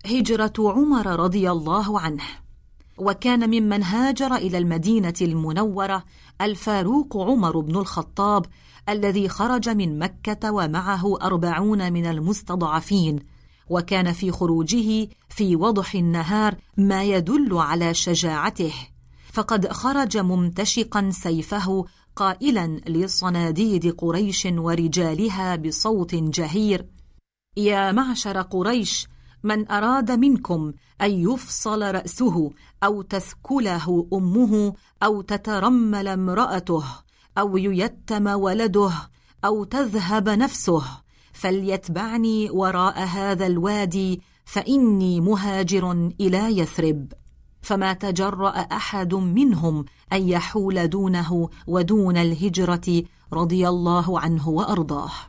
هجرة عمر رضي الله عنه. وكان ممن هاجر إلى المدينة المنورة الفاروق عمر بن الخطاب، الذي خرج من مكة ومعه 40 من المستضعفين، وكان في خروجه في وضح النهار ما يدل على شجاعته، فقد خرج ممتشقا سيفه قائلا لصناديد قريش ورجالها بصوت جهير: يا معشر قريش، من أراد منكم أن يفصل رأسه أو تثكله أمه أو تترمل امرأته أو ييتم ولده أو تذهب نفسه فليتبعني وراء هذا الوادي، فإني مهاجر إلى يثرب. فما تجرأ أحد منهم أن يحول دونه ودون الهجرة رضي الله عنه وأرضاه.